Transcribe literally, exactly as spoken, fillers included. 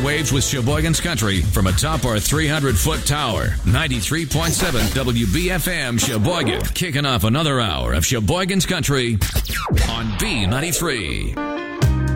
waves with Sheboygan's Country from atop our three hundred foot tower. ninety-three point seven W B F M Sheboygan. Kicking off another hour of Sheboygan's Country on B ninety-three.